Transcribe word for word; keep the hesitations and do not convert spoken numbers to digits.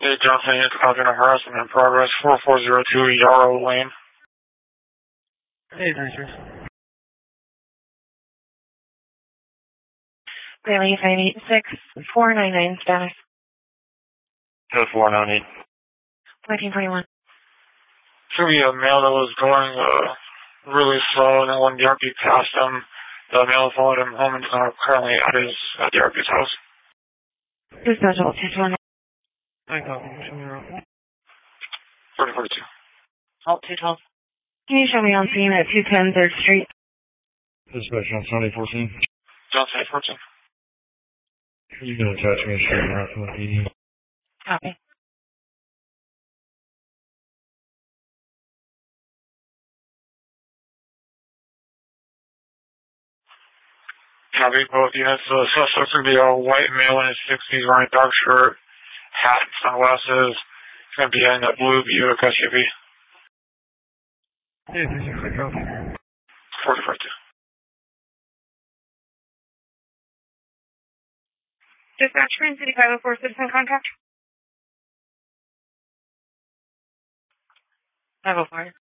Hey, Johnson, it's causing a harassment in progress, four four zero two Yarrow Lane. Hey, Racers. Bailey five eight six four nine nine status. Code four nine eight. fourteen forty-one. Should be a male that was going uh, really slow, and then when the R P passed him, the male followed him home and is now currently at his at the R P's house. Dispatch alt two twelve. I copy. Show me around. forty forty-two. Alt two twelve. Can you show me on scene at two ten third Street? Dispatch on Sunday fourteen. Johnson eight fourteen. You can attach me straight around from the P D. Copy. Copy, both units. The suspect would be a white male in his sixties wearing a dark shirt, hat, and sunglasses. It's going to be in a blue Buick S U V. Hey, Racers. I copy. forty forty-two. Dispatch Green City five oh four citizen contact. five oh four.